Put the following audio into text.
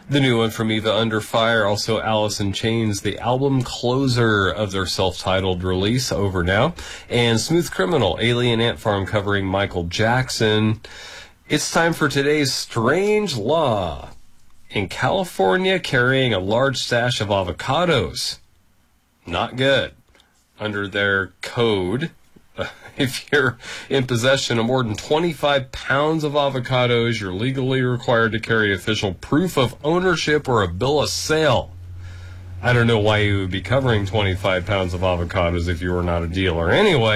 The new one from Eva Under Fire, also Alice in Chains, the album closer of their self-titled release, over now. And Smooth Criminal, Alien Ant Farm covering Michael Jackson. It's time for today's Strange Law. In California, carrying a large stash of avocados. Not good. Under their code, if you're in possession of more than 25 pounds of avocados, you're legally required to carry official proof of ownership or a bill of sale. I don't know why you would be covering 25 pounds of avocados if you were not a dealer. Anyway,